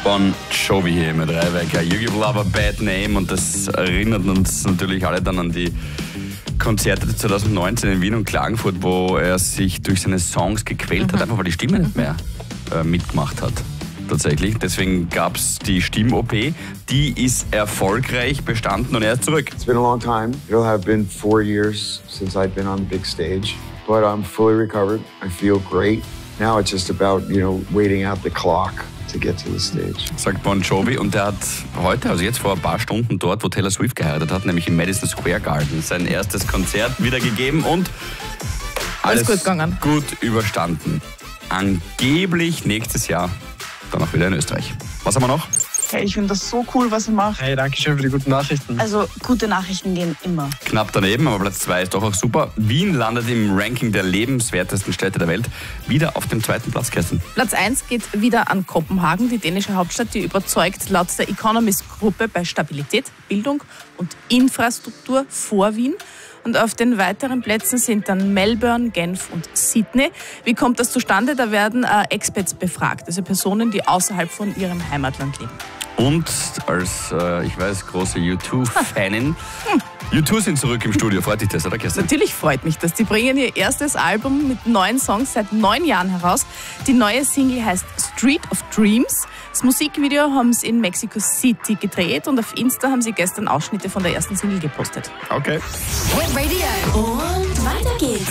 Bon Jovi hier mit Reiwecker. You Give Love a Bad Name, und das erinnert uns natürlich alle dann an die Konzerte 2019 in Wien und Klagenfurt, wo er sich durch seine Songs gequält hat, einfach weil die Stimme nicht mehr mitgemacht hat. Tatsächlich. Deswegen gab es die Stimm-OP. Die ist erfolgreich bestanden und er ist zurück. It's been a long time. It'll have been 4 years since I've been on the big stage. But I'm fully recovered. I feel great. Now it's just about, waiting out the clock to get to the stage. Sagt Bon Jovi, und der hat heute, also jetzt vor ein paar Stunden dort, wo Taylor Swift geheiratet hat, nämlich im Madison Square Garden, sein erstes Konzert wiedergegeben und alles gut gegangen. Gut überstanden. Angeblich nächstes Jahr dann auch wieder in Österreich. Was haben wir noch? Hey, ich finde das so cool, was ihr macht. Hey, danke schön für die guten Nachrichten. Also, gute Nachrichten gehen immer. Knapp daneben, aber Platz 2 ist doch auch super. Wien landet im Ranking der lebenswertesten Städte der Welt wieder auf dem 2. Platz, Kerstin. Platz 1 geht wieder an Kopenhagen, die dänische Hauptstadt, die überzeugt laut der Economist-Gruppe bei Stabilität, Bildung und Infrastruktur vor Wien. Und auf den weiteren Plätzen sind dann Melbourne, Genf und Sydney. Wie kommt das zustande? Da werden Expats befragt, also Personen, die außerhalb von ihrem Heimatland leben. Und als, ich weiß, große U2-Fanin, U2 sind zurück im Studio. Freut dich das, oder Kerstin? Natürlich freut mich das. Die bringen ihr erstes Album mit 9 Songs seit 9 Jahren heraus. Die neue Single heißt Street of Dreams. Das Musikvideo haben sie in Mexico City gedreht und auf Insta haben sie gestern Ausschnitte von der ersten Single gepostet. Okay. Hit Radio. Und weiter geht's.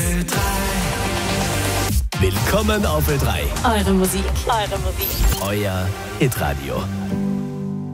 Willkommen auf Ö3. Eure Musik. Euer Hitradio.